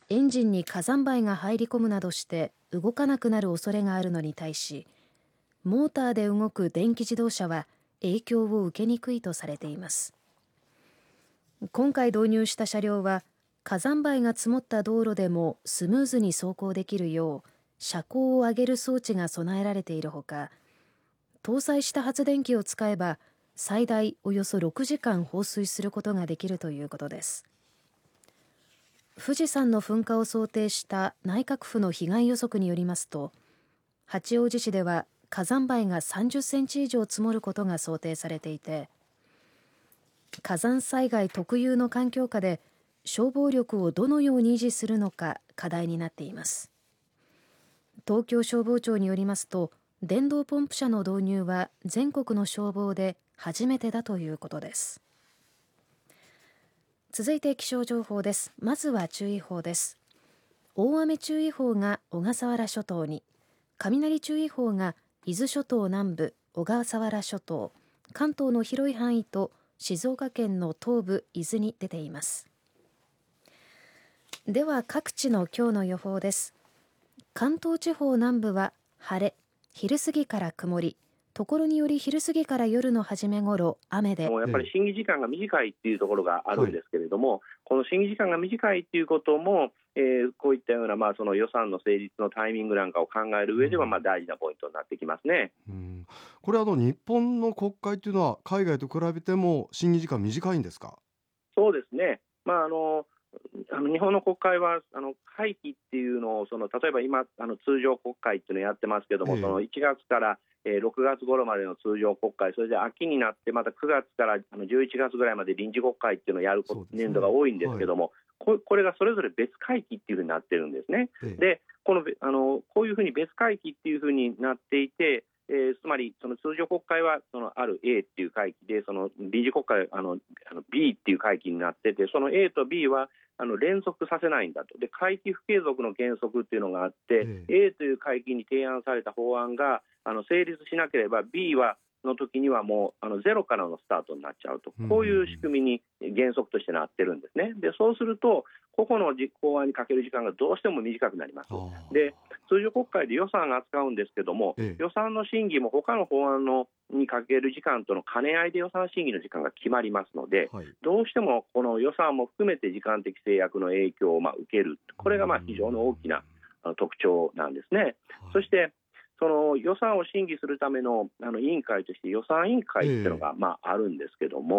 エンジンに火山灰が入り込むなどして動かなくなる恐れがあるのに対し、モーターで動く電気自動車は影響を受けにくいとされています。今回導入した車両は火山灰が積もった道路でもスムーズに走行できるよう車高を上げる装置が備えられているほか、搭載した発電機を使えば最大およそ6時間放水することができるということです。富士山の噴火を想定した内閣府の被害予測によりますと、八王子市では火山灰が30センチ以上積もることが想定されていて、火山災害特有の環境下で消防力をどのように維持するのか課題になっています。東京消防庁によりますと、電動ポンプ車の導入は全国の消防で初めてだということです。続いて気象情報です。まずは注意報です。大雨注意報が小笠原諸島に、雷注意報が伊豆諸島南部、小笠原諸島、関東の広い範囲と静岡県の東部、伊豆に出ています。では各地の今日の予報です。関東地方南部は晴れ、昼過ぎから曇り、ところにより昼過ぎから夜の初め頃雨で、 やっぱり審議時間が短いっていうところがあるんですけれども、この審議時間が短いっていうことも、こういったような、その予算の成立のタイミングなんかを考える上では、大事なポイントになってきますね。 これ日本の国会というのは海外と比べても審議時間短いんですか？ そうですね。日本の国会は会期っていうのを例えば今通常国会っていうのをやってますけども、その1月から6月頃までの通常国会、それで秋になってまた9月から11月ぐらいまで臨時国会っていうのをやる年度が多いんですけども、これがそれぞれ別会期っていうふうになってるんですね。でこういうふうに別会期っていうふうになっていて、つまりその通常国会はある A っていう会期で、その臨時国会B っていう会期になってて、その A と B は連続させないんだと。で会期不継続の原則っていうのがあって、A という会期に提案された法案が成立しなければ B の時にはもうゼロからのスタートになっちゃうと、こういう仕組みに原則としてなってるんですね。でそうすると個々の実行案にかける時間がどうしても短くなります。で通常国会で予算を扱うんですけども、予算の審議も他の法案にかける時間との兼ね合いで予算審議の時間が決まりますので、どうしてもこの予算も含めて時間的制約の影響を受ける、これが非常に大きな特徴なんですね。そしてその予算を審議するための委員会として予算委員会というのがあるんですけども、